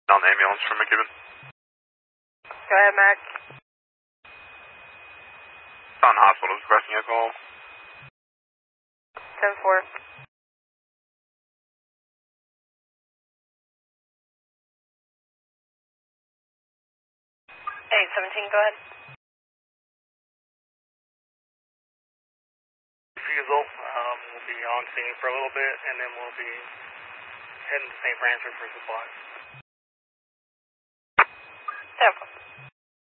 On ambulance from McKibben. Go ahead, Mac. On hospital is requesting a call. 10-4. Hey, 17, go ahead. Refusal. We'll be on scene for a little bit, and then we'll be heading to St. Francis for supplies. 10-4.